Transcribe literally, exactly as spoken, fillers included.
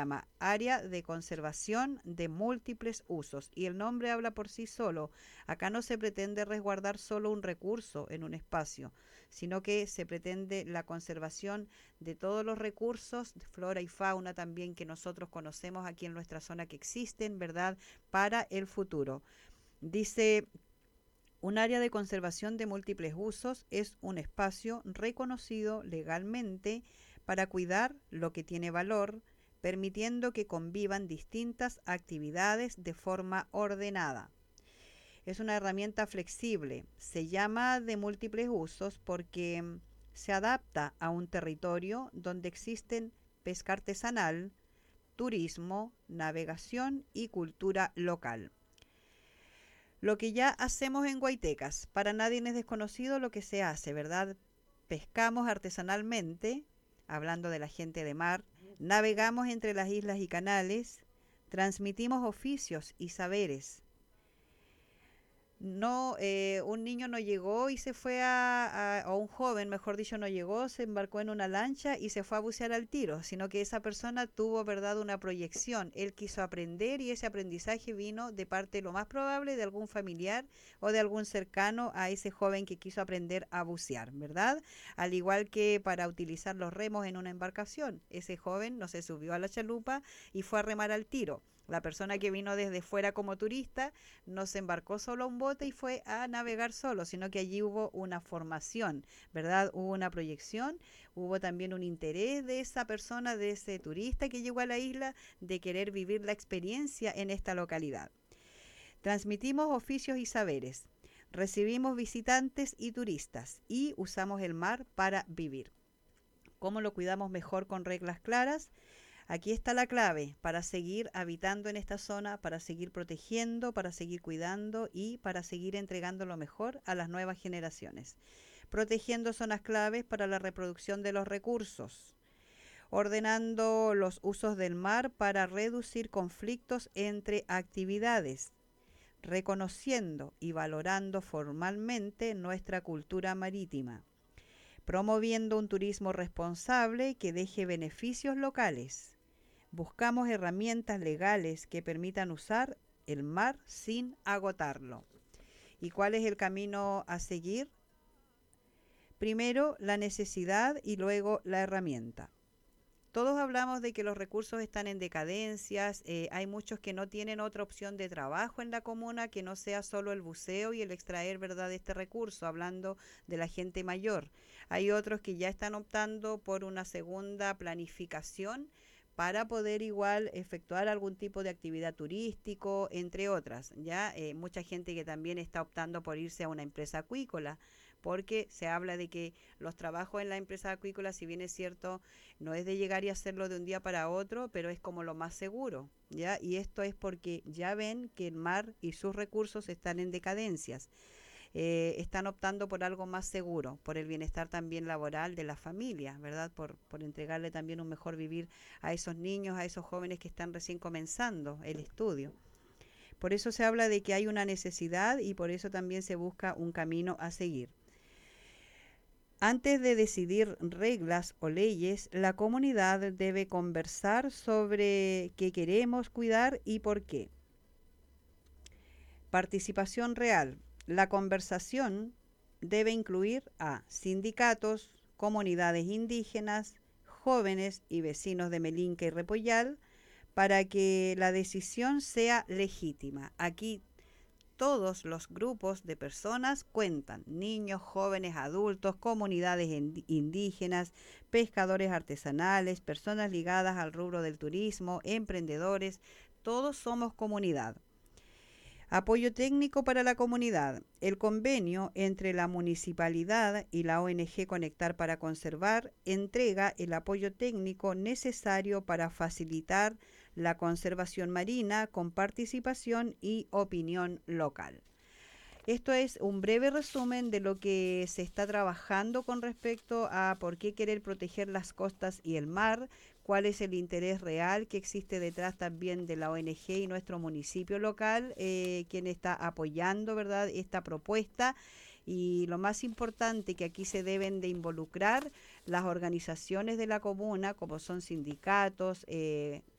llama Área de Conservación de Múltiples Usos y el nombre habla por sí solo. Acá no se pretende resguardar solo un recurso en un espacio, sino que se pretende la conservación de todos los recursos, de flora y fauna también que nosotros conocemos aquí en nuestra zona que existen, ¿verdad? Para el futuro. Dice, un área de conservación de múltiples usos es un espacio reconocido legalmente para cuidar lo que tiene valor, permitiendo que convivan distintas actividades de forma ordenada. Es una herramienta flexible. Se llama de múltiples usos porque mm, se adapta a un territorio donde existen pesca artesanal, turismo, navegación y cultura local. Lo que ya hacemos en Guaitecas, para nadie es desconocido lo que se hace, ¿verdad? Pescamos artesanalmente, hablando de la gente de mar, navegamos entre las islas y canales, transmitimos oficios y saberes. No, eh, un niño no llegó y se fue a, a, o un joven, mejor dicho, no llegó, se embarcó en una lancha y se fue a bucear al tiro, sino que esa persona tuvo, verdad, una proyección. Él quiso aprender y ese aprendizaje vino de parte, lo más probable, de algún familiar o de algún cercano a ese joven que quiso aprender a bucear, ¿verdad? Al igual que para utilizar los remos en una embarcación. Ese joven no se subió a la chalupa y fue a remar al tiro. La persona que vino desde fuera como turista no se embarcó solo a un bote y fue a navegar solo, sino que allí hubo una formación, ¿verdad? Hubo una proyección, hubo también un interés de esa persona, de ese turista que llegó a la isla, de querer vivir la experiencia en esta localidad. Transmitimos oficios y saberes, recibimos visitantes y turistas y usamos el mar para vivir. ¿Cómo lo cuidamos mejor con reglas claras? Aquí está la clave para seguir habitando en esta zona, para seguir protegiendo, para seguir cuidando y para seguir entregando lo mejor a las nuevas generaciones. Protegiendo zonas claves para la reproducción de los recursos. Ordenando los usos del mar para reducir conflictos entre actividades. Reconociendo y valorando formalmente nuestra cultura marítima. Promoviendo un turismo responsable que deje beneficios locales. Buscamos herramientas legales que permitan usar el mar sin agotarlo. ¿Y cuál es el camino a seguir? Primero la necesidad y luego la herramienta. Todos hablamos de que los recursos están en decadencias, eh, hay muchos que no tienen otra opción de trabajo en la comuna que no sea solo el buceo y el extraer, ¿verdad?, este recurso, hablando de la gente mayor. Hay otros que ya están optando por una segunda planificación para poder igual efectuar algún tipo de actividad turístico, entre otras. Ya eh, mucha gente que también está optando por irse a una empresa acuícola, porque se habla de que los trabajos en la empresa acuícola, si bien es cierto, no es de llegar y hacerlo de un día para otro, pero es como lo más seguro, ¿ya? Y esto es porque ya ven que el mar y sus recursos están en decadencias. Eh, están optando por algo más seguro, por el bienestar también laboral de la familia, ¿verdad? Por, por entregarle también un mejor vivir a esos niños, a esos jóvenes que están recién comenzando el estudio. Por eso se habla de que hay una necesidad y por eso también se busca un camino a seguir. Antes de decidir reglas o leyes, la comunidad debe conversar sobre qué queremos cuidar y por qué. Participación real. La conversación debe incluir a sindicatos, comunidades indígenas, jóvenes y vecinos de Melinca y Repollal para que la decisión sea legítima. Aquí todos los grupos de personas cuentan, niños, jóvenes, adultos, comunidades indígenas, pescadores artesanales, personas ligadas al rubro del turismo, emprendedores, todos somos comunidad. Apoyo técnico para la comunidad. El convenio entre la municipalidad y la O N G Conectar para Conservar entrega el apoyo técnico necesario para facilitar la conservación marina con participación y opinión local. Esto es un breve resumen de lo que se está trabajando con respecto a por qué querer proteger las costas y el mar, cuál es el interés real que existe detrás también de la O N G y nuestro municipio local, eh, quien está apoyando, ¿verdad?, esta propuesta. Y lo más importante, que aquí se deben de involucrar las organizaciones de la comuna, como son sindicatos, eh,